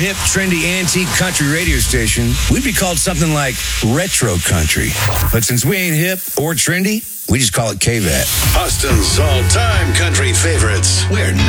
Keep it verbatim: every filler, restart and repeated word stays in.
hip, trendy, antique country radio station, we'd be called something like retro country. But since we ain't hip or trendy, we just call it K V A T. Austin's all-time country favorites. We're